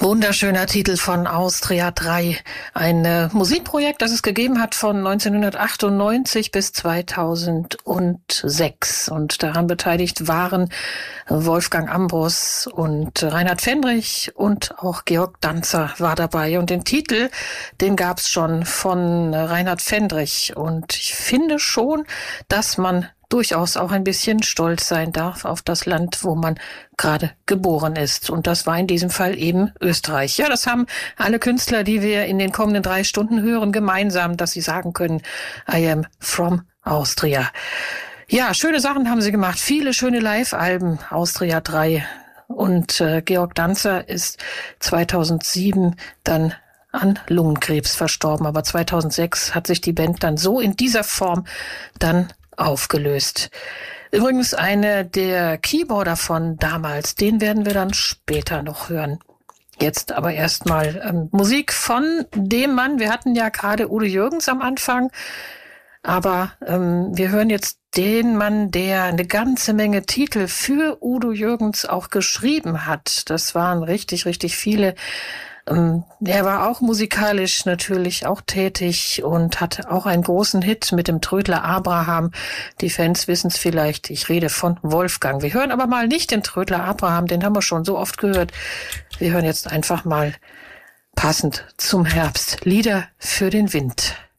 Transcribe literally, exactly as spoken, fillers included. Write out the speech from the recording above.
Wunderschöner Titel von Austria drei. Ein äh, Musikprojekt, das es gegeben hat von neunzehnhundertachtundneunzig bis zweitausendsechs. Und daran beteiligt waren Wolfgang Ambros und Reinhard Fendrich und auch Georg Danzer war dabei. Und den Titel, den gab's schon von Reinhard Fendrich. Und ich finde schon, dass man durchaus auch ein bisschen stolz sein darf auf das Land, wo man gerade geboren ist. Und das war in diesem Fall eben Österreich. Ja, das haben alle Künstler, die wir in den kommenden drei Stunden hören, gemeinsam, dass sie sagen können, I am from Austria. Ja, schöne Sachen haben sie gemacht. Viele schöne Live-Alben, Austria drei. Und äh, Georg Danzer ist zweitausendsieben dann an Lungenkrebs verstorben. Aber zweitausendsechs hat sich die Band dann so in dieser Form dann aufgelöst. Übrigens eine der Keyboarder von damals, den werden wir dann später noch hören. Jetzt aber erstmal ähm, Musik von dem Mann, wir hatten ja gerade Udo Jürgens am Anfang, aber ähm, wir hören jetzt den Mann, der eine ganze Menge Titel für Udo Jürgens auch geschrieben hat. Das waren richtig, richtig viele. Er war auch musikalisch natürlich auch tätig und hatte auch einen großen Hit mit dem Trödler Abraham. Die Fans wissen es vielleicht, ich rede von Wolfgang. Wir hören aber mal nicht den Trödler Abraham, den haben wir schon so oft gehört. Wir hören jetzt einfach mal passend zum Herbst Lieder für den Wind.